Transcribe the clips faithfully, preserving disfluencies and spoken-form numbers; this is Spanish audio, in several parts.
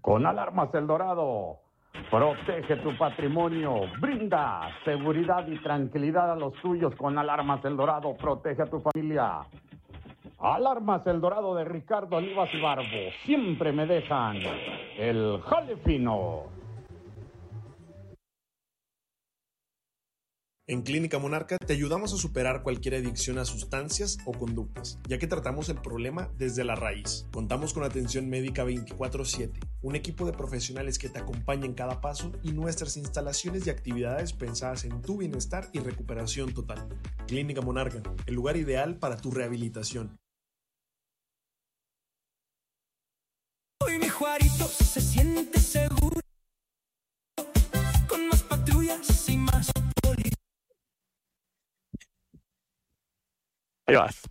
Con Alarmas El Dorado, protege tu patrimonio, brinda seguridad y tranquilidad a los tuyos. Con Alarmas El Dorado, protege a tu familia. Alarmas El Dorado de Ricardo Olivas y Barbo, siempre me dejan el jale fino. En Clínica Monarca te ayudamos a superar cualquier adicción a sustancias o conductas, ya que tratamos el problema desde la raíz. Contamos con atención médica veinticuatro siete, un equipo de profesionales que te acompaña en cada paso y nuestras instalaciones y actividades pensadas en tu bienestar y recuperación total. Clínica Monarca, el lugar ideal para tu rehabilitación. Hoy mi Juarito se siente seguro, con más patrullas y más policías. Ahí vas.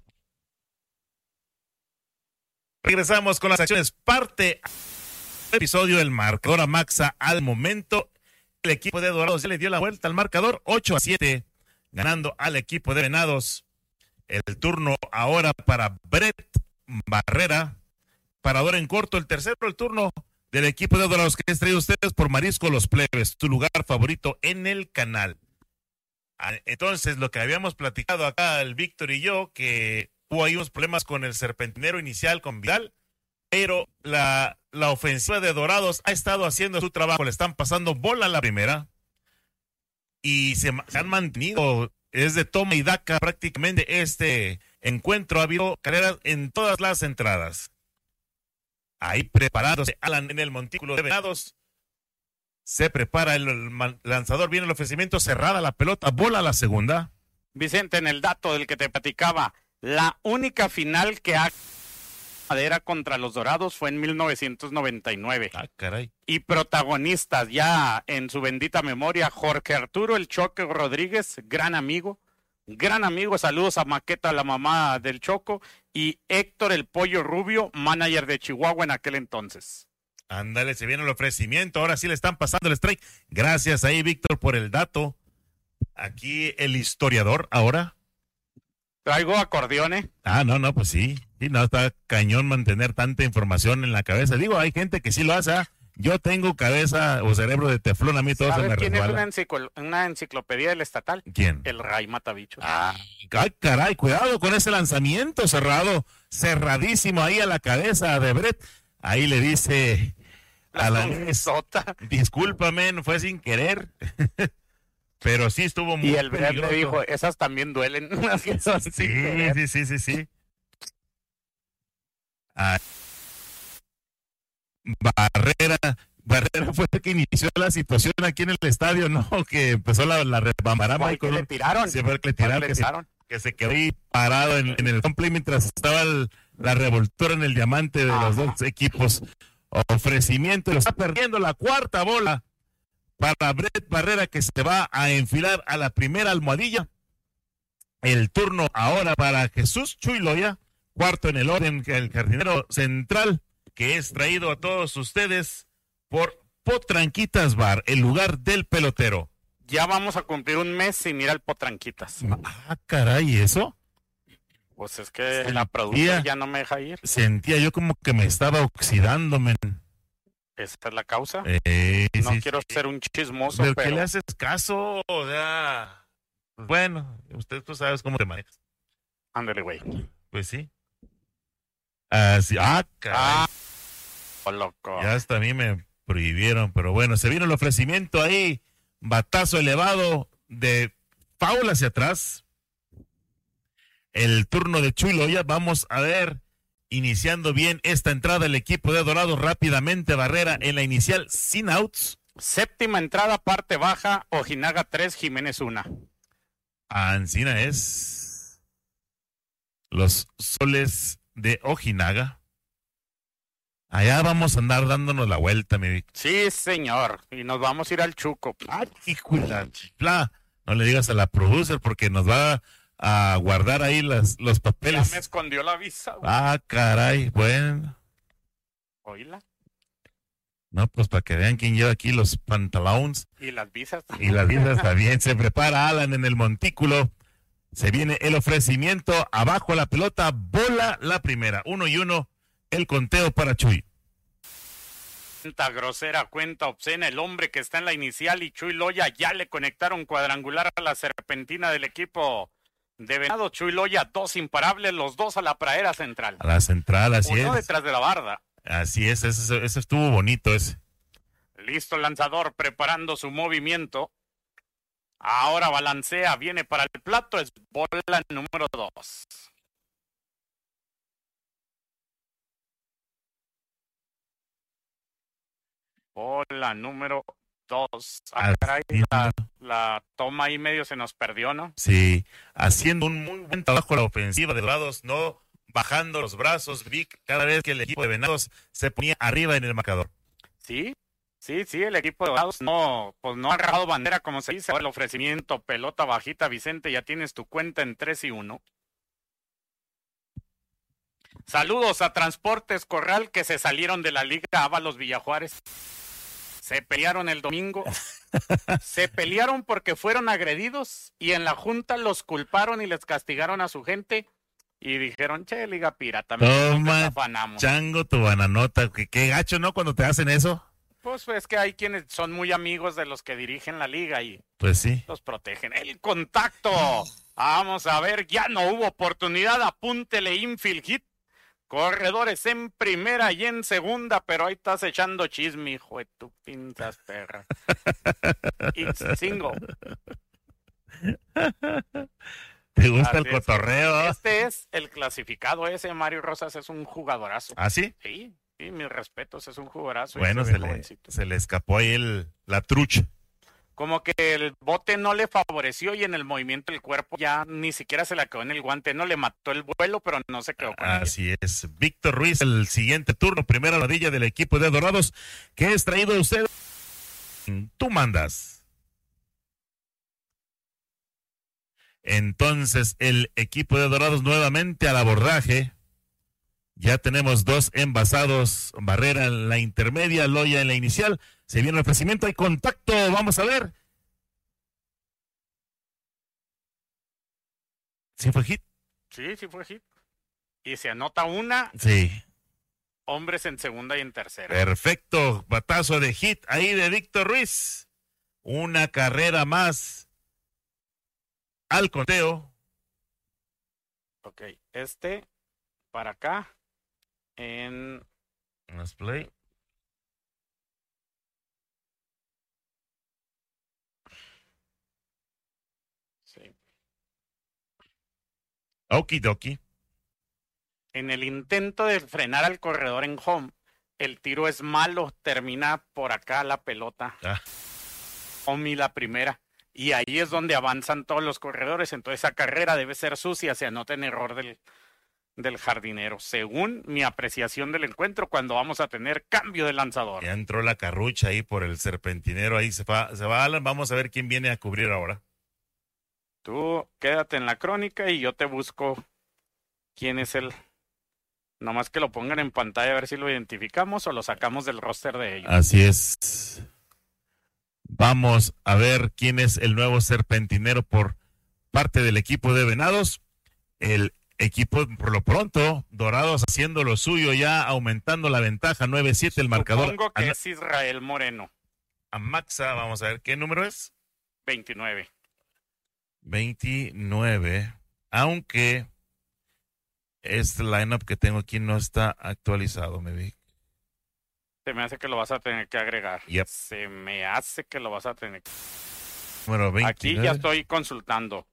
Regresamos con las acciones. Parte del episodio del marcador a Maxa al momento. El equipo de Dorados ya le dio la vuelta al marcador ocho a siete, ganando al equipo de Venados. El turno ahora para Brett Barrera. Parador en corto, el tercero, el turno del equipo de Dorados que es traído ustedes por Marisco Los Plebes, tu lugar favorito en el canal. Entonces, lo que habíamos platicado acá el Víctor y yo, que hubo ahí unos problemas con el serpentinero inicial con Vidal, pero la, la ofensiva de Dorados ha estado haciendo su trabajo, le están pasando bola a la primera y se, se han mantenido, es de toma y daca prácticamente este encuentro, ha habido carreras en todas las entradas. Ahí preparándose Alan en el montículo de Venados. Se prepara el lanzador, viene el ofrecimiento, cerrada la pelota, bola a la segunda. Vicente, en el dato del que te platicaba, la única final que ha Madera contra los Dorados fue en mil novecientos noventa y nueve. Ah, caray. Y protagonistas ya en su bendita memoria, Jorge Arturo El Choque Rodríguez, gran amigo, gran amigo, saludos a Maqueta, la mamá del Choco, y Héctor El Pollo Rubio, manager de Chihuahua en aquel entonces. Ándale, se viene el ofrecimiento, ahora sí le están pasando el strike. Gracias ahí, Víctor, por el dato. Aquí el historiador, ahora. Traigo acordeones. Ah, no, no, pues sí. Sí, no, está cañón mantener tanta información en la cabeza. Digo, hay gente que sí lo hace. ¿eh? Yo tengo cabeza o cerebro de teflón, a mí todo se me ¿Sabes quién resbala. es una, enciclo- una enciclopedia del estatal? ¿Quién? El Ray Matabichos. Ah, ay, caray, cuidado con ese lanzamiento cerrado, cerradísimo ahí a la cabeza de Brett. Ahí le dice a la sota. Discúlpame, no fue sin querer. Pero sí estuvo muy Y el Brett le peligroso. dijo, esas también duelen. Sí, sí, sí, sí, sí. Ah, Barrera, Barrera fue el que inició la situación aquí en el estadio, ¿no? Que empezó la, la rebambarama. Fue el que le tiraron. Sí, fue el que le tiraron, Fue el que que le se, tiraron. que se quedó ahí parado en, en el home play mientras estaba el- la revoltura en el diamante de Ajá. los dos equipos. Ofrecimiento, lo está perdiendo la cuarta bola para Brett Barrera, que se va a enfilar a la primera almohadilla. El turno ahora para Jesús Chuy Loya, cuarto en el orden, el jardinero central, que es traído a todos ustedes por Potranquitas Bar, el lugar del pelotero. Ya vamos a cumplir un mes sin ir al Potranquitas. Ah, caray, ¿eso? Pues es que Sentía- la productora ya no me deja ir. Sentía yo como que me estaba oxidando, men. Esa es la causa. Eh, no sí, quiero sí. ser un chismoso, ¿Pero pero... qué le haces caso? O sea, bueno, usted tú sabes cómo te manejas. Ándale, güey. Pues sí. Ah, sí. Ah, caray. Ah, oh, loco. Ya hasta a mí me prohibieron, pero bueno, se vino el ofrecimiento ahí, batazo elevado de foul hacia atrás. El turno de Chuy Loya, vamos a ver, iniciando bien esta entrada el equipo de Dorado rápidamente, Barrera en la inicial, sin outs. Séptima entrada, parte baja, Ojinaga tres, Jiménez una. Ancina es los Soles de Ojinaga. Allá vamos a andar dándonos la vuelta, mi Vic. Sí, señor. Y nos vamos a ir al Chuco. Ay, hijo de la chifla. No le digas a la producer porque nos va a guardar ahí las, los Ya papeles. me escondió la visa, güey. Ah, caray, bueno. Oíla. No, pues para que vean quién lleva aquí los pantalones Y las visas. y las vidas también. Se prepara Alan en el montículo. Se viene el ofrecimiento. Abajo la pelota, bola la primera. Uno y uno. El conteo para Chuy. Cuenta grosera, cuenta obscena, el hombre que está en la inicial y Chuy Loya ya le conectaron cuadrangular a la serpentina del equipo de Venado. Chuy Loya, dos imparables, los dos a la pradera central. A la central, así Uno es. detrás de la barda. Así es, ese, ese estuvo bonito ese. Listo el lanzador preparando su movimiento. Ahora balancea, viene para el plato, es bola número dos. Bola número dos. Ah, caray, la, la toma ahí medio se nos perdió, ¿no? Sí, haciendo un muy buen trabajo la ofensiva de Dorados, no bajando los brazos, Vic, cada vez que el equipo de Venados se ponía arriba en el marcador. Sí, sí, sí, el equipo de Dorados no, pues no ha agarrado bandera, como se dice. Ahora el ofrecimiento, pelota bajita, Vicente, ya tienes tu cuenta en tres y uno. Saludos a Transportes Corral que se salieron de la Liga Ábalos Villajuárez. Se pelearon el domingo. Se pelearon porque fueron agredidos y en la junta los culparon y les castigaron a su gente y dijeron, che, Liga Pirata, toma, chango, tu bananota. ¿Qué, qué gacho, ¿no? Cuando te hacen eso. Pues es que hay quienes son muy amigos de los que dirigen la liga y pues sí, los protegen. El contacto. Vamos a ver, ya no hubo oportunidad. Apúntele infield hit. Corredores en primera y en segunda, pero ahí estás echando chisme, hijo de tu pinzas perra. It's single. ¿Te gusta Así el cotorreo? Es. Este es el clasificado ese, Mario Rosas, es un jugadorazo. ¿Ah, sí? Sí, sí, mis respetos, es un jugadorazo. Bueno, se, se, le, se le escapó ahí el, la trucha. Como que el bote no le favoreció y en el movimiento del cuerpo ya ni siquiera se la quedó en el guante, no le mató el vuelo, pero no se quedó con ella. Así es. Víctor Ruiz, el siguiente turno, primera rodilla del equipo de Dorados, que es traído a usted. Tú mandas. Entonces, el equipo de Dorados nuevamente al abordaje. Ya tenemos dos envasados, Barrera en la intermedia, Loya en la inicial. Se viene el ofrecimiento, hay contacto, vamos a ver. ¿Sí fue hit? Sí, sí fue hit. Y se anota una. Sí. Hombres en segunda y en tercera. Perfecto, batazo de hit ahí de Víctor Ruiz. Una carrera más al conteo. Ok, este para acá en... Let's play. Sí. Okidoki. En el intento de frenar al corredor en home, el tiro es malo, termina por acá la pelota. Ah. Home y la primera. Y ahí es donde avanzan todos los corredores. Entonces esa carrera debe ser sucia, se anota en error del, del jardinero. Según mi apreciación del encuentro, cuando vamos a tener cambio de lanzador. Ya entró la carrucha ahí por el serpentinero. Ahí se va, se va Alan. Vamos a ver quién viene a cubrir ahora. Tú quédate en la crónica y yo te busco quién es el... Nomás que lo pongan en pantalla a ver si lo identificamos o lo sacamos del roster de ellos. Así es. Vamos a ver quién es el nuevo serpentinero por parte del equipo de Venados. El equipo, por lo pronto, Dorados haciendo lo suyo, ya aumentando la ventaja, nueve siete el marcador. Supongo que a, es Israel Moreno. A Maxa, vamos a ver qué número es. veintinueve. veintinueve. Aunque este lineup que tengo aquí no está actualizado, me vi. Se me hace que lo vas a tener que agregar. Yep. Se me hace que lo vas a tener que... Bueno, veintinueve. Aquí ya estoy consultando.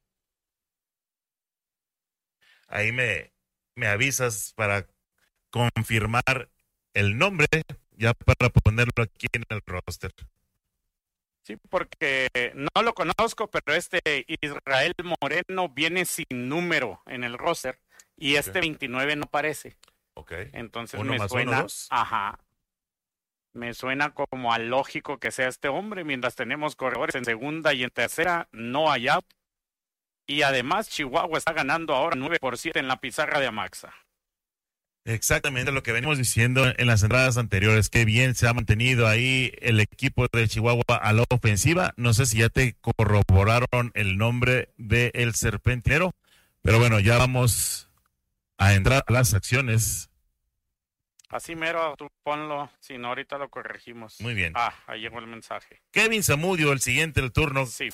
Ahí me, me avisas para confirmar el nombre, ya para ponerlo aquí en el roster. Sí, porque no lo conozco, pero este Israel Moreno viene sin número en el roster y este okay. veintinueve no aparece. Ok. Entonces uno me más suena, uno, dos. ajá, me suena como a lógico que sea este hombre, mientras tenemos corredores en segunda y en tercera, no hay out. Y además Chihuahua está ganando ahora nueve por siete en la pizarra de Amaxa. Exactamente lo que venimos diciendo en las entradas anteriores, que bien se ha mantenido ahí el equipo de Chihuahua a la ofensiva. No sé si ya te corroboraron el nombre del serpentinero, pero bueno, ya vamos a entrar a las acciones. Así mero, tú ponlo, si no, ahorita lo corregimos. Muy bien. Ah, ahí llegó el mensaje. Kevin Zamudio, el siguiente del turno. Sí.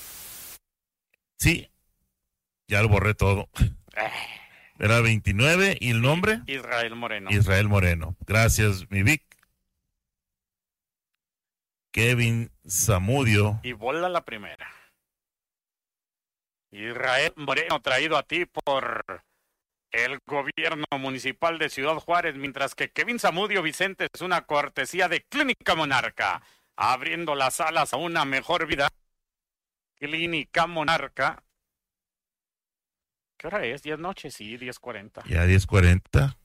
Sí, ya lo borré todo. Eh, Era veintinueve y el nombre, Israel Moreno. Israel Moreno. Gracias, mi Vic. Kevin Zamudio. Y bola la primera. Israel Moreno, traído a ti por el gobierno municipal de Ciudad Juárez, mientras que Kevin Zamudio Vicente es una cortesía de Clínica Monarca, abriendo las alas a una mejor vida. Clínica Monarca. ¿Qué hora es? ¿diez noche? Sí, diez cuarenta. Ya diez cuarenta.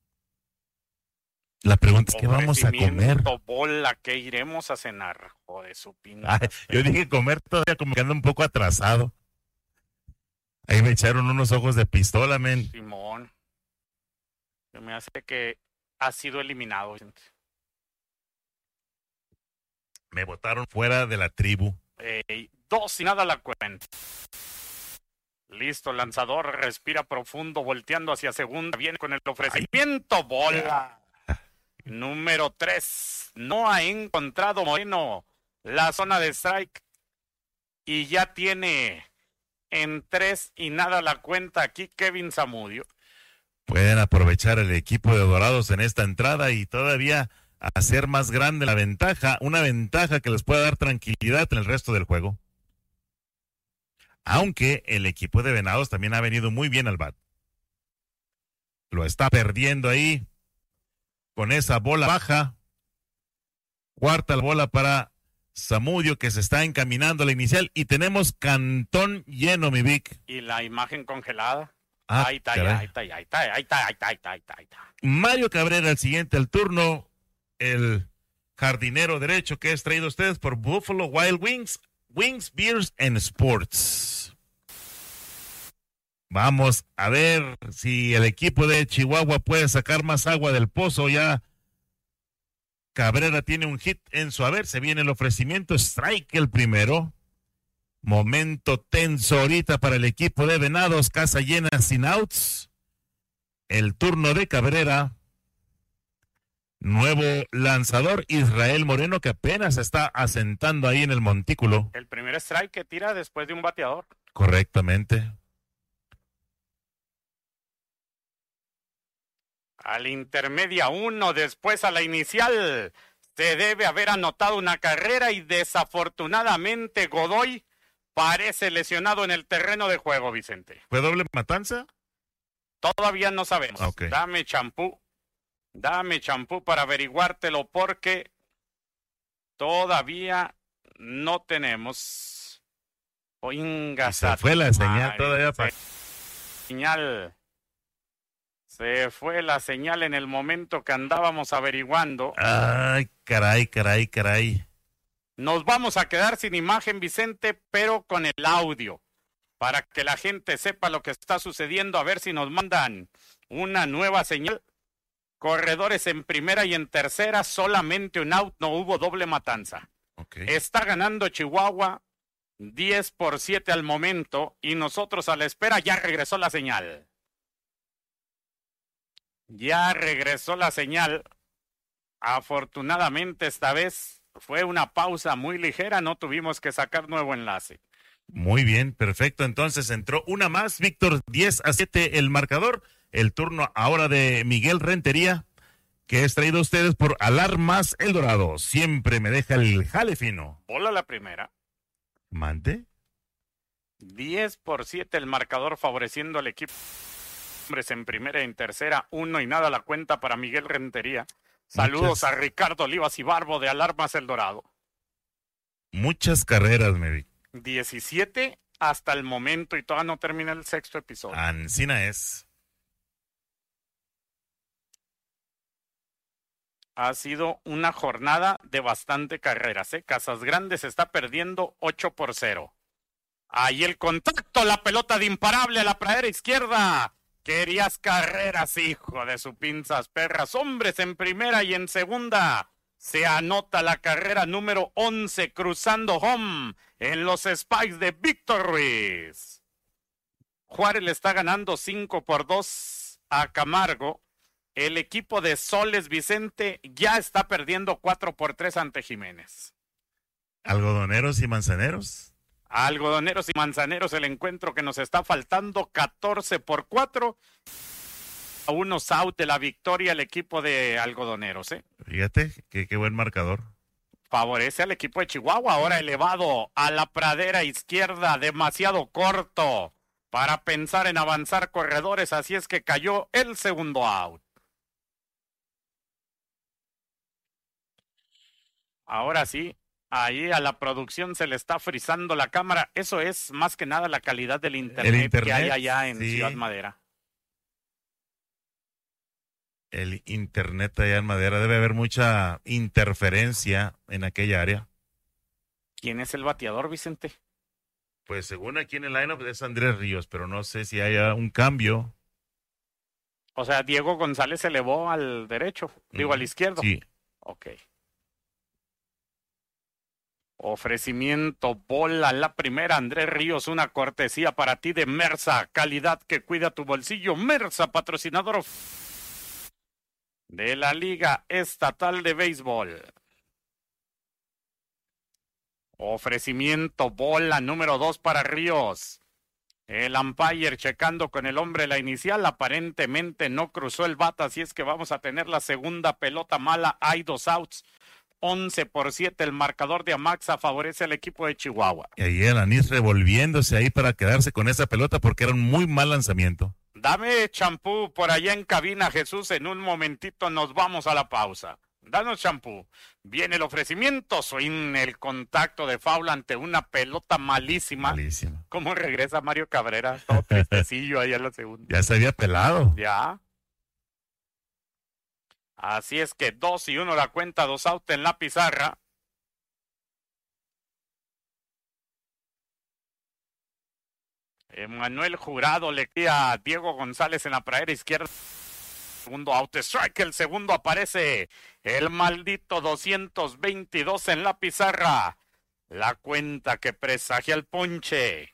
La pregunta es, ¿qué vamos a comer? Bola, ¿qué iremos a cenar? Joder, su pinta. Ay, yo dije comer todavía como que anda un poco atrasado. Ahí me echaron unos ojos de pistola, men. Simón. Se me hace que ha sido eliminado, gente. Me botaron fuera de la tribu. Eh, dos y nada a la cuenta. Listo, lanzador, respira profundo, volteando hacia segunda. Viene con el ofrecimiento. Bola. Número tres. No ha encontrado Moreno la zona de strike. Y ya tiene en tres y nada la cuenta aquí Kevin Zamudio. Pueden aprovechar el equipo de Dorados en esta entrada y todavía hacer más grande la ventaja. Una ventaja que les pueda dar tranquilidad en el resto del juego. Aunque el equipo de Venados también ha venido muy bien al bat. Lo está perdiendo ahí con esa bola baja. Cuarta bola para Zamudio, que se está encaminando a la inicial. Y tenemos cantón lleno, mi Vic. Y la imagen congelada. Ah, ahí está, caray. ahí está, ahí está, ahí está, ahí está, ahí está, ahí está, ahí está. Mario Cabrera, el siguiente al turno. El jardinero derecho que es traído a ustedes por Buffalo Wild Wings. Wings, Beers and Sports. Vamos a ver si el equipo de Chihuahua puede sacar más agua del pozo. Ya Cabrera tiene un hit en su haber. Se viene el ofrecimiento. Strike el primero. Momento tenso ahorita para el equipo de Venados. Casa llena sin outs. El turno de Cabrera. Nuevo lanzador, Israel Moreno, que apenas se está asentando ahí en el montículo. El primer strike que tira después de un bateador. Correctamente. Al intermedia uno, después a la inicial. Se debe haber anotado una carrera y desafortunadamente Godoy parece lesionado en el terreno de juego, Vicente. ¿Fue doble matanza? Todavía no sabemos. Okay. Dame champú. Dame champú para averiguártelo porque todavía no tenemos. Oinga, se fue la señal todavía. Se, señal. Se fue la señal en el momento que andábamos averiguando. Ay, caray, caray, caray. Nos vamos a quedar sin imagen, Vicente, pero con el audio. Para que la gente sepa lo que está sucediendo. A ver si nos mandan una nueva señal. Corredores en primera y en tercera, solamente un out, no hubo doble matanza. Okay. Está ganando Chihuahua diez por siete al momento y nosotros a la espera. Ya regresó la señal. Ya regresó la señal. Afortunadamente esta vez fue una pausa muy ligera, no tuvimos que sacar nuevo enlace. Muy bien, perfecto. Entonces entró una más, Víctor, diez a siete el marcador. El turno ahora de Miguel Rentería, que es traído a ustedes por Alarmas El Dorado. Siempre me deja el jale fino. Bola la primera. ¿Mande? diez por siete el marcador favoreciendo al equipo. Hombres en primera y en tercera, uno y nada la cuenta para Miguel Rentería. Saludos Muchas... a Ricardo Olivas y Barbo de Alarmas El Dorado. Muchas carreras, me vi. diecisiete hasta el momento y todavía no termina el sexto episodio. Ancina es. Ha sido una jornada de bastante carreras, ¿eh? Casas Grandes está perdiendo ocho por cero. Ahí el contacto, la pelota de imparable a la pradera izquierda. Querías carreras, hijo de su pinzas perras. Hombres en primera y en segunda. Se anota la carrera número once cruzando home en los Spikes de Víctor Ruiz. Juárez le está ganando cinco por dos a Camargo. El equipo de Soles Vicente ya está perdiendo cuatro por tres ante Jiménez. Algodoneros y manzaneros. Algodoneros y manzaneros, el encuentro que nos está faltando, catorce por cuatro. A unos out de la victoria el equipo de algodoneros, ¿eh? Fíjate, qué, qué buen marcador. Favorece al equipo de Chihuahua, ahora elevado a la pradera izquierda, demasiado corto para pensar en avanzar corredores, así es que cayó el segundo out. Ahora sí, ahí a la producción se le está frizando la cámara. Eso es más que nada la calidad del internet, El internet, que hay allá en sí. Ciudad Madera. El internet allá en Madera, debe haber mucha interferencia en aquella área. ¿Quién es el bateador, Vicente? Pues según aquí en el lineup es Andrés Ríos, pero no sé si haya un cambio. O sea, Diego González se elevó al derecho, digo, Mm, al izquierdo. Sí. Ok. Ofrecimiento, bola, la primera, Andrés Ríos, una cortesía para ti de Mersa, calidad que cuida tu bolsillo. Mersa, patrocinador de la Liga Estatal de Béisbol. Ofrecimiento, bola número dos para Ríos. El umpire checando con el hombre la inicial, aparentemente no cruzó el bata, así es que vamos a tener la segunda pelota mala, hay dos outs. once por siete el marcador de Amaxa favorece al equipo de Chihuahua. Y ahí el anís revolviéndose ahí para quedarse con esa pelota porque era un muy mal lanzamiento. Dame champú por allá en cabina, Jesús, en un momentito nos vamos a la pausa. Danos champú. Viene el ofrecimiento, swing, el contacto de foul ante una pelota malísima. Malísimo. ¿Cómo regresa Mario Cabrera? Todo tristecillo ahí en la segunda. Ya se había pelado. Ya. Así es que dos y uno la cuenta, dos out en la pizarra. Emanuel Jurado le queda a Diego González en la pradera izquierda. Segundo out, strike, el segundo aparece el maldito doscientos veintidós en la pizarra. La cuenta que presagia el ponche.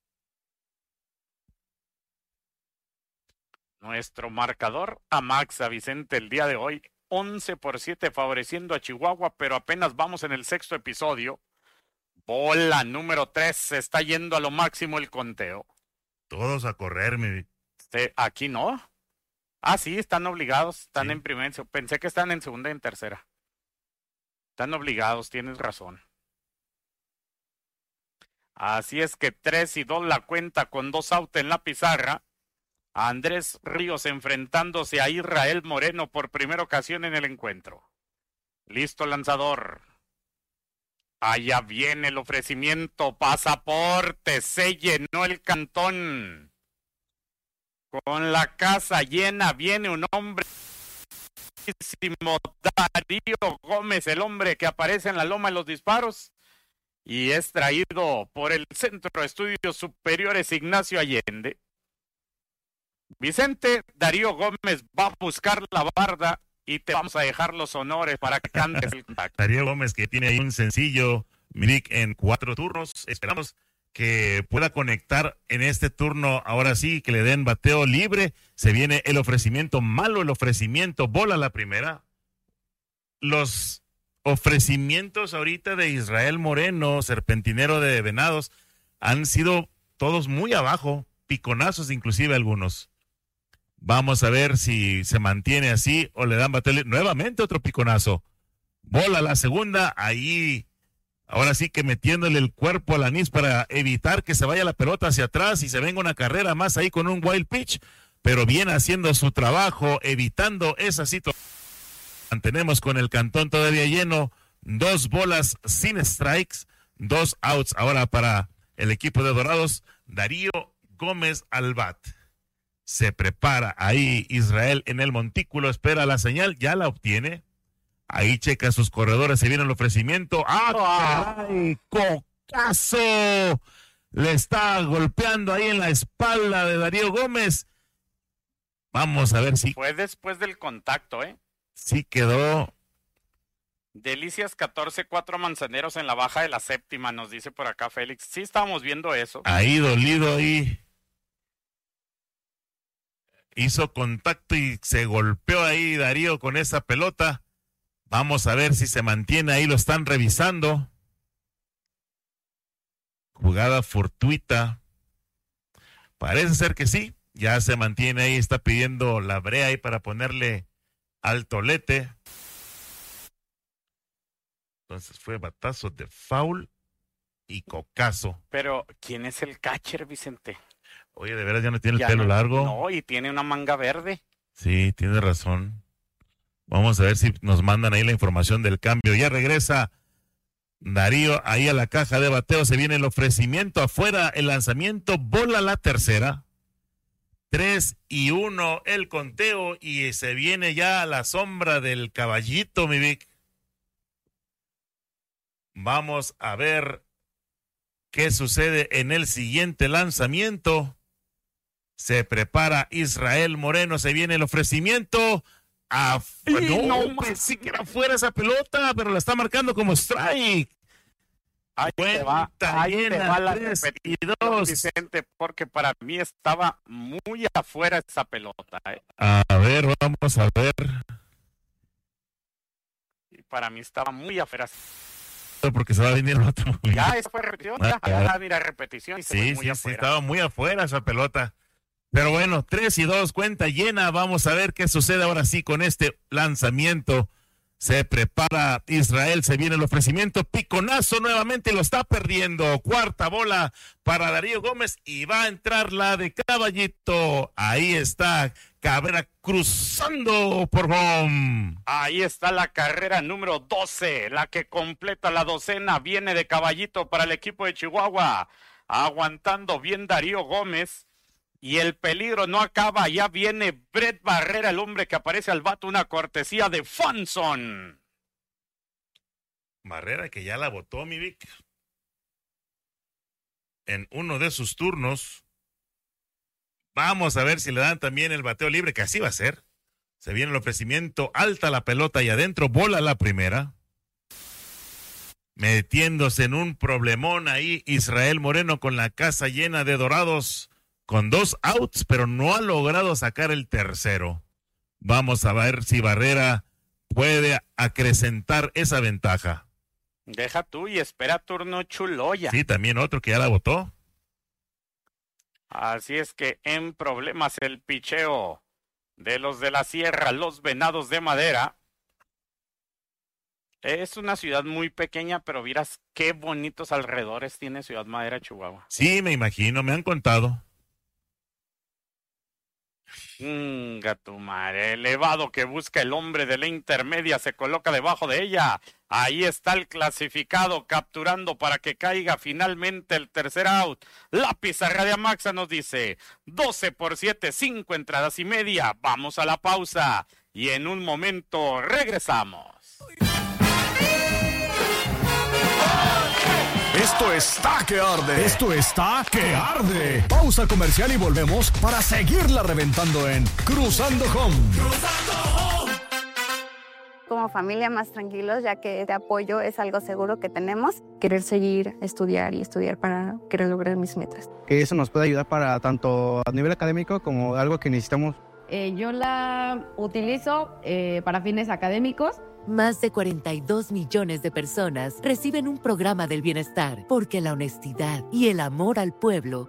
Nuestro marcador, Amaxa Vicente, el día de hoy, once por siete favoreciendo a Chihuahua, pero apenas vamos en el sexto episodio. Bola número tres, se está yendo a lo máximo el conteo. Todos a correr, mi. Este, aquí no. Ah, sí, están obligados, están Sí. en primera, pensé que están en segunda y en tercera. Están obligados, tienes razón. Así es que tres y dos la cuenta con dos out en la pizarra. Andrés Ríos enfrentándose a Israel Moreno por primera ocasión en el encuentro. Listo lanzador. Allá viene el ofrecimiento, pasaporte, se llenó el cantón. Con la casa llena viene un hombre, Darío Gómez, el hombre que aparece en la loma de los disparos. Y es traído por el Centro de Estudios Superiores Ignacio Allende. Vicente, Darío Gómez va a buscar la barda y te vamos a dejar los honores para que cantes el contacto. Darío Gómez, que tiene ahí un sencillo, Mirik, en cuatro turnos. Esperamos que pueda conectar en este turno, ahora sí, que le den bateo libre. Se viene el ofrecimiento malo, el ofrecimiento bola la primera. Los ofrecimientos ahorita de Israel Moreno, serpentinero de Venados, han sido todos muy abajo, piconazos inclusive algunos. Vamos a ver si se mantiene así o le dan bateo libre. Nuevamente otro piconazo. Bola la segunda, ahí... Ahora sí que metiéndole el cuerpo al anís para evitar que se vaya la pelota hacia atrás y se venga una carrera más ahí con un wild pitch, pero viene haciendo su trabajo, evitando esa situación. Mantenemos con el cantón todavía lleno, dos bolas sin strikes, dos outs ahora para el equipo de Dorados. Darío Gómez al bat. Se prepara ahí Israel en el montículo, espera la señal, ya la obtiene. Ahí checa sus corredores, se viene el ofrecimiento. ¡Ah, caray! ¡Cocazo! Le está golpeando ahí en la espalda de Darío Gómez. Vamos a ver si, Fue después del contacto, ¿eh? si quedó. Delicias catorce, cuatro manzaneros en la baja de la séptima, nos dice por acá Félix. Sí, estábamos viendo eso. Ahí dolido ahí. hizo contacto y se golpeó ahí Darío con esa pelota. Vamos a ver si se mantiene ahí, lo están revisando. Jugada fortuita. Parece ser que sí, ya se mantiene ahí, está pidiendo la brea ahí para ponerle al tolete. Entonces fue batazo de foul y cocazo. Pero, ¿quién es el catcher, Vicente? Oye, ¿de veras ya no tiene el Ya pelo no, largo? No, y tiene una manga verde. Sí, tiene razón. Vamos a ver si nos mandan ahí la información del cambio. Ya regresa Darío ahí a la caja de bateo. Se viene el ofrecimiento afuera, el lanzamiento, bola la tercera. Tres y uno el conteo y se viene ya a la sombra del caballito, mi Vic. Vamos a ver qué sucede en el siguiente lanzamiento. Se prepara Israel Moreno, se viene el ofrecimiento. Ah, no, no, pensé que era fuera esa pelota, pero la está marcando como strike. Ahí te va, ahí te va la repetición, Vicente, porque para mí estaba muy afuera esa pelota. ¿eh? A ver, vamos a ver. Y para mí estaba muy afuera. Porque se va a venir el otro. Ya, esa fue repetición, ya, ya mira, repetición. Y se sí, muy sí, afuera. sí, estaba muy afuera esa pelota. Pero bueno, tres y dos, cuenta llena. Vamos a ver qué sucede ahora sí con este lanzamiento. Se prepara Israel, se viene el ofrecimiento. Piconazo nuevamente, lo está perdiendo. Cuarta bola para Darío Gómez y va a entrar la de Caballito. Ahí está Cabrera cruzando por home. Ahí está la carrera número doce, la que completa la docena. Viene de Caballito para el equipo de Chihuahua. Aguantando bien Darío Gómez. Y el peligro no acaba, ya viene Brett Barrera, el hombre que aparece al bate, una cortesía de Fonson. Barrera que ya la botó, mi Vic. En uno de sus turnos. Vamos a ver si le dan también el bateo libre, que así va a ser. Se viene el ofrecimiento, alta la pelota y adentro, bola la primera. Metiéndose en un problemón ahí, Israel Moreno con la casa llena de dorados. Con dos outs, pero no ha logrado sacar el tercero. Vamos a ver si Barrera puede acrecentar esa ventaja. Deja tú y espera turno Chuloya. Sí, también otro que ya la votó. Así es que en problemas el picheo de los de la Sierra, los Venados de Madera. Es una ciudad muy pequeña, pero miras qué bonitos alrededores tiene Ciudad Madera, Chihuahua. Sí, me imagino, me han contado. Venga tu madre, elevado que busca el hombre de la intermedia, se coloca debajo de ella. Ahí está el clasificado capturando para que caiga finalmente el tercer out. La pizarra de Amaxa nos dice doce por siete, cinco entradas y media. Vamos a la pausa y en un momento regresamos. Esto está que arde. Esto está que arde. Pausa comercial y volvemos para seguirla reventando en Cruzando Home. Como familia más tranquilos, ya que este apoyo es algo seguro que tenemos. Querer seguir, estudiar y estudiar para querer lograr mis metas. Que eso nos puede ayudar para tanto a nivel académico como algo que necesitamos. Eh, yo la utilizo eh, para fines académicos. Más de cuarenta y dos millones de personas reciben un programa del bienestar porque la honestidad y el amor al pueblo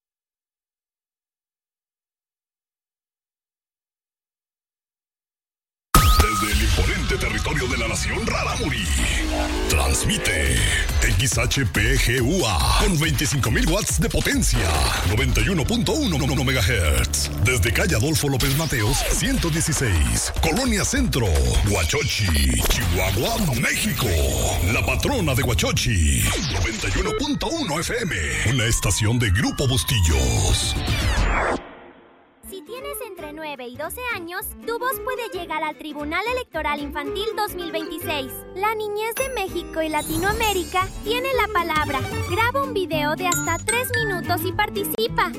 desde el imponente territorio de la nación Rarámuri. Transmite X H P G U A con veinticinco mil watts de potencia, noventa y uno punto uno megahertz. Desde calle Adolfo López Mateos, ciento dieciséis, Colonia Centro, Huachochi, Chihuahua, México. La patrona de Huachochi, noventa y uno punto uno F M, una estación de Grupo Bustillos. Si tienes entre nueve y doce años, tu voz puede llegar al Tribunal Electoral Infantil dos mil veintiséis. La niñez de México y Latinoamérica tiene la palabra. Graba un video de hasta tres minutos y participa.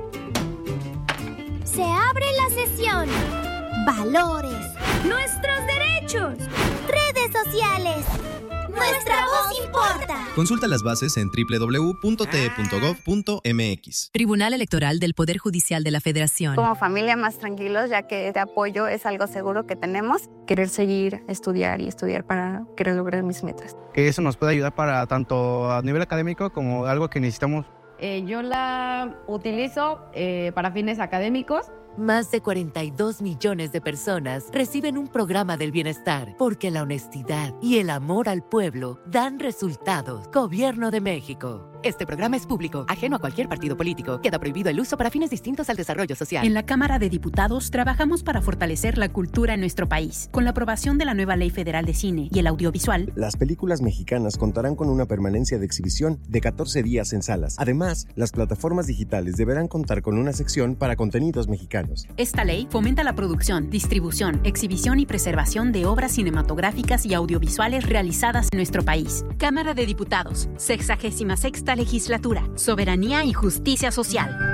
Se abre la sesión. Valores. Nuestros derechos. Redes sociales. Nuestra voz importa. Consulta las bases en doble u doble u doble u punto t e punto gov punto m x. Tribunal Electoral del Poder Judicial de la Federación. Como familia más tranquilos, ya que este apoyo es algo seguro que tenemos. Querer seguir, estudiar y estudiar para querer lograr mis metas. Que eso nos puede ayudar para tanto a nivel académico como algo que necesitamos. Eh, yo la utilizo eh, para fines académicos. Más de cuarenta y dos millones de personas reciben un programa del bienestar porque la honestidad y el amor al pueblo dan resultados. Gobierno de México. Este programa es público, ajeno a cualquier partido político. Queda prohibido el uso para fines distintos al desarrollo social. En la Cámara de Diputados trabajamos para fortalecer la cultura en nuestro país. Con la aprobación de la nueva Ley Federal de Cine y el Audiovisual, las películas mexicanas contarán con una permanencia de exhibición de catorce días en salas. Además, las plataformas digitales deberán contar con una sección para contenidos mexicanos. Esta ley fomenta la producción, distribución, exhibición y preservación de obras cinematográficas y audiovisuales realizadas en nuestro país. Cámara de Diputados, sexagésima sexta Legislatura, Soberanía y Justicia Social.